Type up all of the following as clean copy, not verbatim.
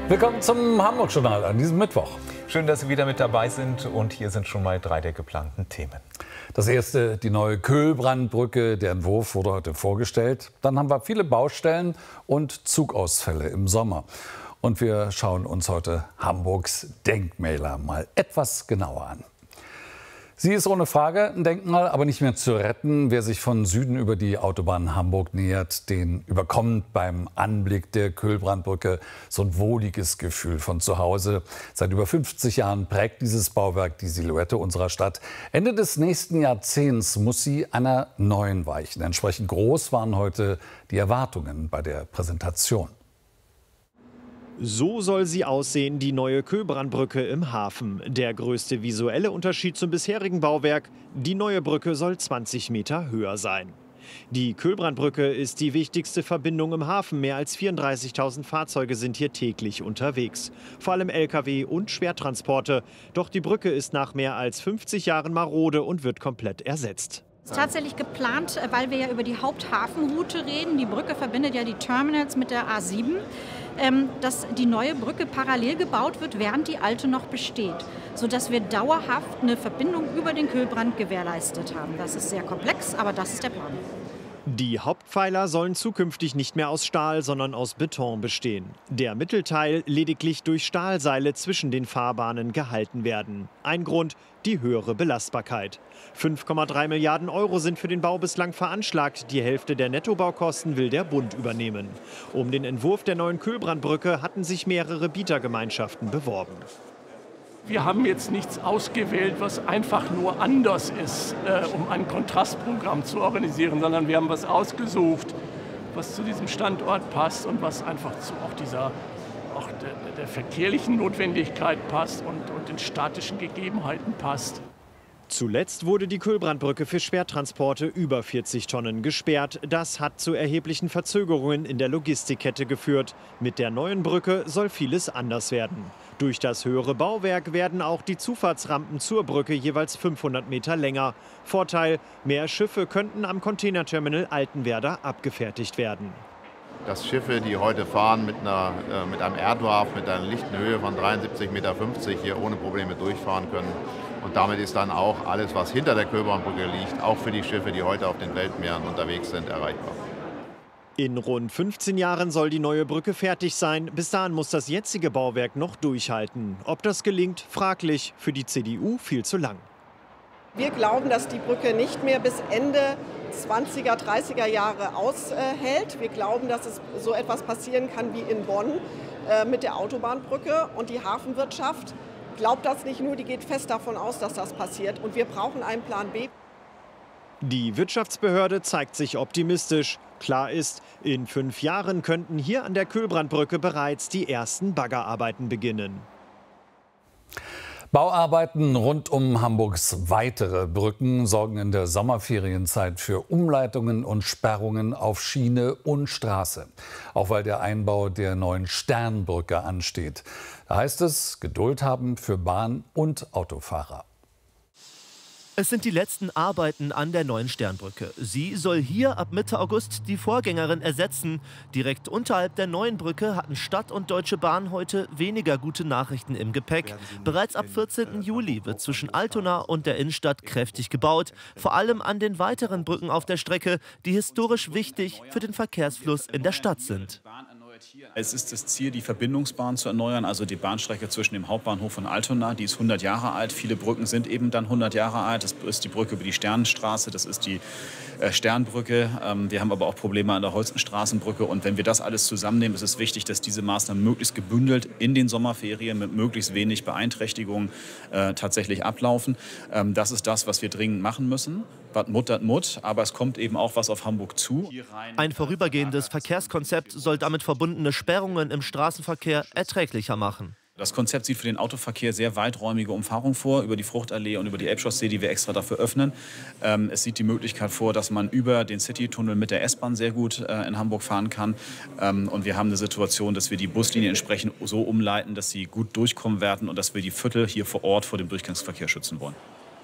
Willkommen zum Hamburg-Journal an diesem Mittwoch. Schön, dass Sie wieder mit dabei sind und hier sind schon mal 3 der geplanten Themen. Das erste, die neue Köhlbrandbrücke. Der Entwurf wurde heute vorgestellt. Dann haben wir viele Baustellen und Zugausfälle im Sommer. Und wir schauen uns heute Hamburgs Denkmäler mal etwas genauer an. Sie ist ohne Frage ein Denkmal, aber nicht mehr zu retten. Wer sich von Süden über die Autobahn Hamburg nähert, den überkommt beim Anblick der Köhlbrandbrücke so ein wohliges Gefühl von zu Hause. Seit über 50 Jahren prägt dieses Bauwerk die Silhouette unserer Stadt. Ende des nächsten Jahrzehnts muss sie einer neuen weichen. Entsprechend groß waren heute die Erwartungen bei der Präsentation. So soll sie aussehen, die neue Köhlbrandbrücke im Hafen. Der größte visuelle Unterschied zum bisherigen Bauwerk: die neue Brücke soll 20 Meter höher sein. Die Köhlbrandbrücke ist die wichtigste Verbindung im Hafen. Mehr als 34.000 Fahrzeuge sind hier täglich unterwegs. Vor allem Lkw und Schwertransporte. Doch die Brücke ist nach mehr als 50 Jahren marode und wird komplett ersetzt. Es ist tatsächlich geplant, weil wir ja über die Haupthafenroute reden. Die Brücke verbindet ja die Terminals mit der A7. Dass die neue Brücke parallel gebaut wird, während die alte noch besteht, sodass wir dauerhaft eine Verbindung über den Köhlbrand gewährleistet haben. Das ist sehr komplex, aber das ist der Plan. Die Hauptpfeiler sollen zukünftig nicht mehr aus Stahl, sondern aus Beton bestehen. Der Mittelteil lediglich durch Stahlseile zwischen den Fahrbahnen gehalten werden. Ein Grund: die höhere Belastbarkeit. 5,3 Milliarden Euro sind für den Bau bislang veranschlagt. Die Hälfte der Nettobaukosten will der Bund übernehmen. Um den Entwurf der neuen Köhlbrandbrücke hatten sich mehrere Bietergemeinschaften beworben. Wir haben jetzt nichts ausgewählt, was einfach nur anders ist, um ein Kontrastprogramm zu organisieren, sondern wir haben was ausgesucht, was zu diesem Standort passt und was einfach zu auch der verkehrlichen Notwendigkeit passt und den statischen Gegebenheiten passt. Zuletzt wurde die Köhlbrandbrücke für Schwertransporte über 40 Tonnen gesperrt. Das hat zu erheblichen Verzögerungen in der Logistikkette geführt. Mit der neuen Brücke soll vieles anders werden. Durch das höhere Bauwerk werden auch die Zufahrtsrampen zur Brücke jeweils 500 Meter länger. Vorteil: mehr Schiffe könnten am Containerterminal Altenwerder abgefertigt werden. Dass Schiffe, die heute fahren mit einem Erdwarf, mit einer lichten Höhe von 73,50 Meter hier ohne Probleme durchfahren können. Und damit ist dann auch alles, was hinter der Köhlbrandbrücke liegt, auch für die Schiffe, die heute auf den Weltmeeren unterwegs sind, erreichbar. In rund 15 Jahren soll die neue Brücke fertig sein. Bis dahin muss das jetzige Bauwerk noch durchhalten. Ob das gelingt, fraglich. Für die CDU viel zu lang. Wir glauben, dass die Brücke nicht mehr bis Ende 20er, 30er Jahre aushält. Wir glauben, dass es so etwas passieren kann wie in Bonn mit der Autobahnbrücke. Und die Hafenwirtschaft glaubt das nicht nur, die geht fest davon aus, dass das passiert. Und wir brauchen einen Plan B. Die Wirtschaftsbehörde zeigt sich optimistisch. Klar ist, in 5 Jahren könnten hier an der Köhlbrandbrücke bereits die ersten Baggerarbeiten beginnen. Bauarbeiten rund um Hamburgs weitere Brücken sorgen in der Sommerferienzeit für Umleitungen und Sperrungen auf Schiene und Straße. Auch weil der Einbau der neuen Sternbrücke ansteht. Da heißt es, Geduld haben für Bahn- und Autofahrer. Es sind die letzten Arbeiten an der neuen Sternbrücke. Sie soll hier ab Mitte August die Vorgängerin ersetzen. Direkt unterhalb der neuen Brücke hatten Stadt und Deutsche Bahn heute weniger gute Nachrichten im Gepäck. Bereits ab 14. Juli wird zwischen Altona und der Innenstadt kräftig gebaut. Vor allem an den weiteren Brücken auf der Strecke, die historisch wichtig für den Verkehrsfluss in der Stadt sind. Es ist das Ziel, die Verbindungsbahn zu erneuern, also die Bahnstrecke zwischen dem Hauptbahnhof und Altona. Die ist 100 Jahre alt. Viele Brücken sind eben dann 100 Jahre alt. Das ist die Brücke über die Sternenstraße, das ist die Sternbrücke. Wir haben aber auch Probleme an der Holstenstraßenbrücke. Und wenn wir das alles zusammennehmen, ist es wichtig, dass diese Maßnahmen möglichst gebündelt in den Sommerferien mit möglichst wenig Beeinträchtigungen tatsächlich ablaufen. Das ist das, was wir dringend machen müssen. Bad Mut, aber es kommt eben auch was auf Hamburg zu. Ein vorübergehendes Verkehrskonzept soll damit verbundene Sperrungen im Straßenverkehr erträglicher machen. Das Konzept sieht für den Autoverkehr sehr weiträumige Umfahrung vor, über die Fruchtallee und über die Elbchaussee, die wir extra dafür öffnen. Es sieht die Möglichkeit vor, dass man über den Citytunnel mit der S-Bahn sehr gut in Hamburg fahren kann. Und wir haben eine Situation, dass wir die Buslinien entsprechend so umleiten, dass sie gut durchkommen werden und dass wir die Viertel hier vor Ort vor dem Durchgangsverkehr schützen wollen.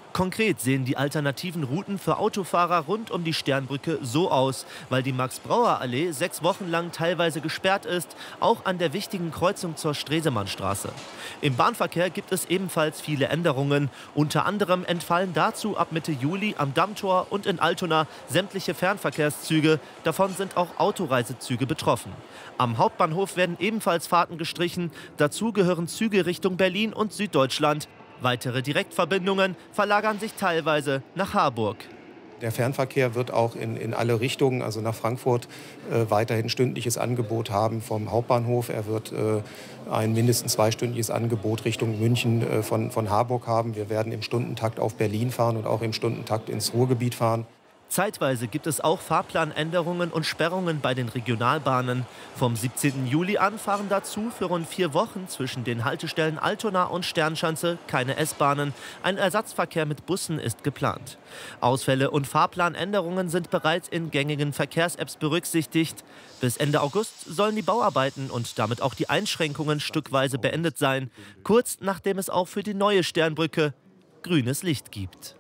Konkret sehen die alternativen Routen für Autofahrer rund um die Sternbrücke so aus, weil die Max-Brauer-Allee 6 Wochen lang teilweise gesperrt ist, auch an der wichtigen Kreuzung zur Stresemannstraße. Im Bahnverkehr gibt es ebenfalls viele Änderungen. Unter anderem entfallen dazu ab Mitte Juli am Dammtor und in Altona sämtliche Fernverkehrszüge. Davon sind auch Autoreisezüge betroffen. Am Hauptbahnhof werden ebenfalls Fahrten gestrichen. Dazu gehören Züge Richtung Berlin und Süddeutschland. Weitere Direktverbindungen verlagern sich teilweise nach Harburg. Der Fernverkehr wird auch in alle Richtungen, also nach Frankfurt, weiterhin stündliches Angebot haben vom Hauptbahnhof. Er wird ein mindestens 2-stündliches Angebot Richtung München von Harburg haben. Wir werden im Stundentakt auf Berlin fahren und auch im Stundentakt ins Ruhrgebiet fahren. Zeitweise gibt es auch Fahrplanänderungen und Sperrungen bei den Regionalbahnen. Vom 17. Juli an fahren dazu für rund 4 Wochen zwischen den Haltestellen Altona und Sternschanze keine S-Bahnen. Ein Ersatzverkehr mit Bussen ist geplant. Ausfälle und Fahrplanänderungen sind bereits in gängigen Verkehrs-Apps berücksichtigt. Bis Ende August sollen die Bauarbeiten und damit auch die Einschränkungen stückweise beendet sein. Kurz nachdem es auch für die neue Sternbrücke grünes Licht gibt.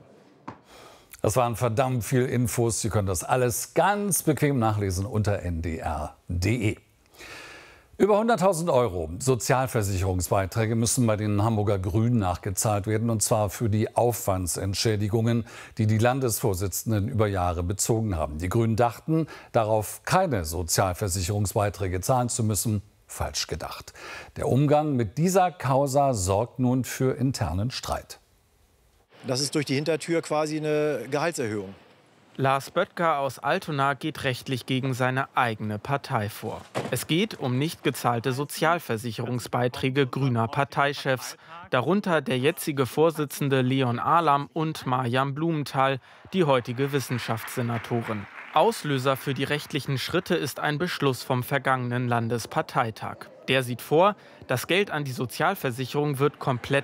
Das waren verdammt viel Infos. Sie können das alles ganz bequem nachlesen unter ndr.de. Über 100.000 € Sozialversicherungsbeiträge müssen bei den Hamburger Grünen nachgezahlt werden, und zwar für die Aufwandsentschädigungen, die die Landesvorsitzenden über Jahre bezogen haben. Die Grünen dachten, darauf keine Sozialversicherungsbeiträge zahlen zu müssen. Falsch gedacht. Der Umgang mit dieser Causa sorgt nun für internen Streit. Das ist durch die Hintertür quasi eine Gehaltserhöhung. Lars Böttger aus Altona geht rechtlich gegen seine eigene Partei vor. Es geht um nicht gezahlte Sozialversicherungsbeiträge grüner Parteichefs, darunter der jetzige Vorsitzende Leon Alam und Marjam Blumenthal, die heutige Wissenschaftssenatorin. Auslöser für die rechtlichen Schritte ist ein Beschluss vom vergangenen Landesparteitag. Der sieht vor, das Geld an die Sozialversicherung wird komplett